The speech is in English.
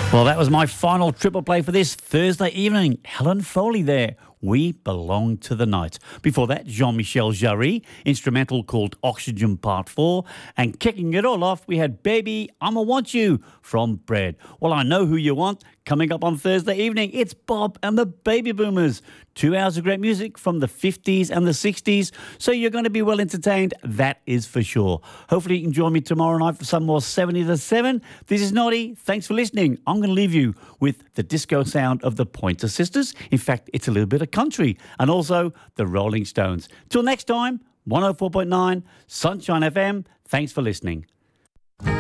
Well, that was my final triple play for this Thursday evening. Helen Foley there. We Belong to the Night. Before that, Jean-Michel Jarry, instrumental called Oxygen Part 4. And kicking it all off, we had Baby, I'ma Want You from Bread. Well, I know who you want. Coming up on Thursday evening, it's Bob and the Baby Boomers. 2 hours of great music from the 50s and the 60s. So you're going to be well entertained, that is for sure. Hopefully you can join me tomorrow night for some more 70 to 7. This is Noddy. Thanks for listening. I'm going to leave you with the disco sound of the Pointer Sisters. In fact, it's a little bit of country. And also the Rolling Stones. Till next time, 104.9 Sunshine FM. Thanks for listening.